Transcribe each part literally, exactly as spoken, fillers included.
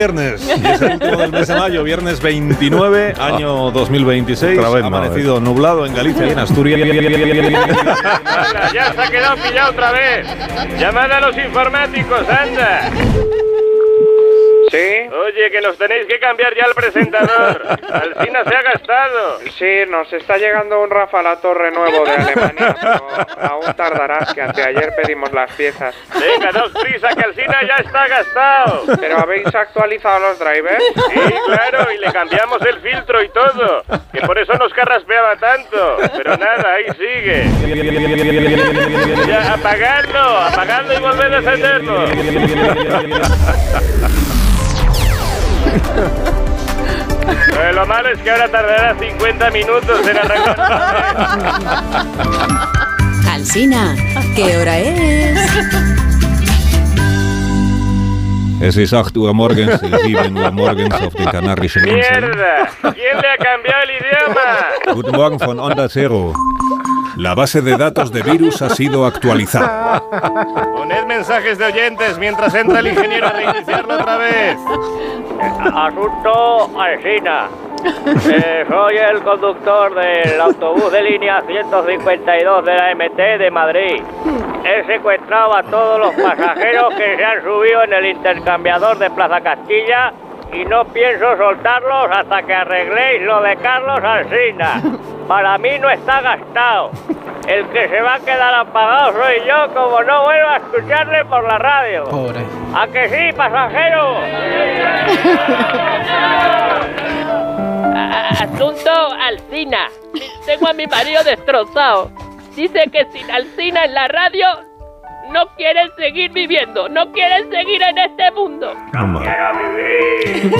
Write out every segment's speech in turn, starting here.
Viernes, y es el último del mes de mayo, viernes veintinueve, año dos mil veintiséis. Otra vez ha no, amanecido eh. nublado en Galicia y en Asturias. Anda, ya se ha quedado pillado otra vez. Llamad a los informáticos, anda. ¿Sí? Oye, que nos tenéis que cambiar ya el presentador. Alsina se ha gastado. Sí, nos está llegando un Rafa La Torre nuevo de Alemania, pero aún tardará, que anteayer pedimos las piezas. Venga, daos prisa, que Alsina ya está gastado. ¿Pero habéis actualizado los drivers? Sí, claro, y le cambiamos el filtro y todo. Que por eso nos carraspeaba tanto. Pero nada, ahí sigue. Ya, apagadlo, apagadlo y volved a encenderlo. Pero lo malo es que ahora tardará cincuenta minutos en arrancar. Alsina, ¿qué hora es? Es ist acht Uhr morgens, sieben Uhr morgens auf den Kanarischen Inseln. ¡Mierda! ¿Quién le ha cambiado el idioma? Guten Morgen von Onda Cero. La base de datos de virus ha sido actualizada. Poned mensajes de oyentes mientras entra el ingeniero a reiniciarlo otra vez. Asunto Alsina. Eh, soy el conductor del autobús de línea ciento cincuenta y dos de la M T de Madrid. He secuestrado a todos los pasajeros que se han subido en el intercambiador de Plaza Castilla y no pienso soltarlos hasta que arregléis lo de Carlos Alsina. Para mí no está gastado. El que se va a quedar apagado soy yo, como no vuelvo a escucharle por la radio. Pobre. ¿A que sí, pasajeros? Asunto Alsina. Tengo a mi marido destrozado. Dice que sin Alsina en la radio no quieren seguir viviendo, no quieren seguir en este mundo. ¡No quiero vivir!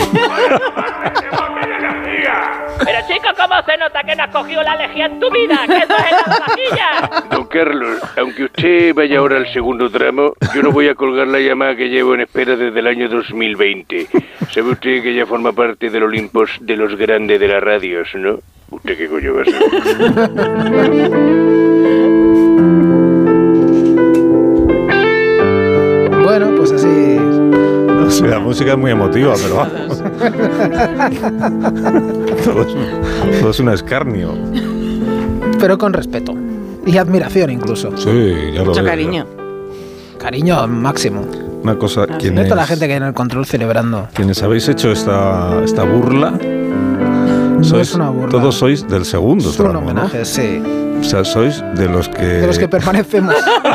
Pero chico, ¿cómo se nota que no has cogido la lejía en tu vida? ¡Que eso es en la vajilla! Don Carlos, aunque usted vaya ahora al segundo tramo, yo no voy a colgar la llamada que llevo en espera desde el año dos mil veinte. ¿Sabe usted que ya forma parte del Olimpos de los grandes de las radios, no? ¿Usted qué coño va a ser? Bueno, pues así. No sé, la música es muy emotiva, pero vamos. todo, es un, todo es un escarnio. Pero con respeto. Y admiración incluso. Sí, ya lo Mucho veo, cariño. ya. Cariño máximo. Una cosa, Ah, quienes, Toda la gente que hay en el control celebrando. quienes habéis hecho esta, esta burla, No sois, es una burla. todos sois del segundo Es un tramo, homenaje, ¿no? sí. O sea, sois de los que... De los que permanecemos.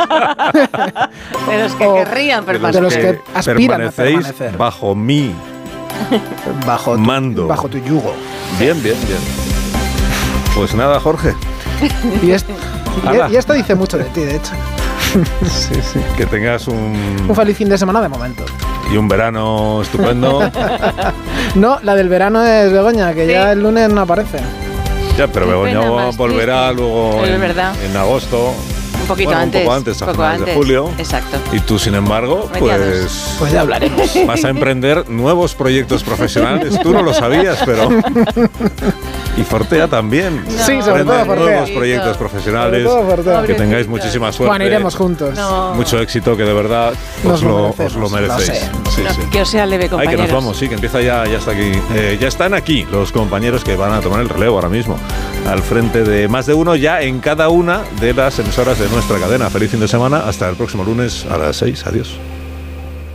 De los que O- querrían de los permanecer. de los que aspiran a permanecéis permanecer. bajo mi Bajo tu, mando. bajo tu yugo. Bien, bien, bien. Pues nada, Jorge. Y, es- y- Hala. y esto dice mucho de ti, de hecho. Sí, sí. Que tengas un... Un feliz fin de semana de momento. Y un verano estupendo. No, la del verano es Begoña, que Sí. ya el lunes no aparece. Ya, pero Qué Begoña pena más volverá triste. luego Es en, verdad. en agosto. Un poquito Bueno, antes. un poco antes, a poco finales de antes. julio. Exacto. Y tú, sin embargo, Mediados. pues... Pues ya hablaremos. Vas a emprender nuevos proyectos profesionales. Tú no lo sabías, pero... Y Fortea también. Sí, sobre Emprende todo Fortea. nuevos proyectos profesionales. Sobre todo Fortea. Que tengáis muchísima suerte. Bueno, iremos juntos. No. Mucho éxito, que de verdad Nos os lo lo, merecemos, os lo merecéis. lo sé. Sí, No, sí. que os sea leve, Ay, compañeros. que nos vamos, sí, que empieza ya, ya está aquí. Eh, ya están aquí los compañeros que van a tomar el relevo ahora mismo. Al frente de más de uno, ya en cada una de las emisoras de nuestra cadena. Feliz fin de semana, hasta el próximo lunes a las seis. Adiós.